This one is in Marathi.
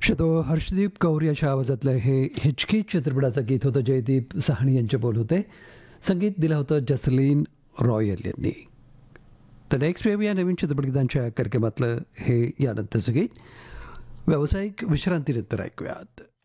शतो हर्षदीप कौर याच्या आवाजातलं हे हिचकी चित्रपटाचं गीत होतं. जयदीप साहनी यांचे बोल होते. संगीत दिलं होतं जसलीन रॉयल यांनी. तर नेक्स्ट वेव या नवीन चित्रपटगीतांच्या कार्यक्रमातलं हे यानंतरचं गीत व्यावसायिक विश्रांतीनंतर ऐकूयात.